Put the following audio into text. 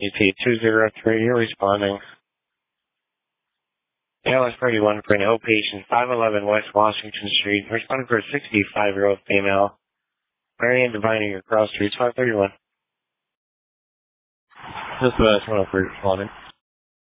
EP203, you're responding. ALS 31 for an outpatient, 511 West Washington Street, responding for a 65-year-old female. Marianne Diviner, your cross streets, 531. Just the last one for responding.